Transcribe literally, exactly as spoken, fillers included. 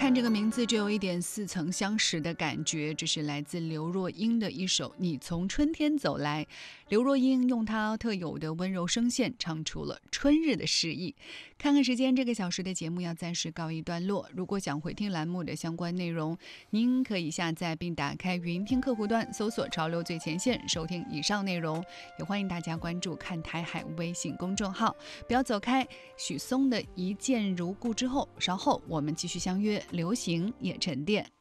看这个名字就有一点似曾相识的感觉，这是来自刘若英的一首《你从春天走来》。刘若英用她特有的温柔声线唱出了春日的诗意。看看时间，这个小时的节目要暂时告一段落。如果想回听栏目的相关内容，您可以下载并打开云听客户端，搜索潮流最前线收听以上内容。也欢迎大家关注看台海微信公众号。不要走开，许嵩的一见如故之后，稍后我们继续相约流行也沉淀。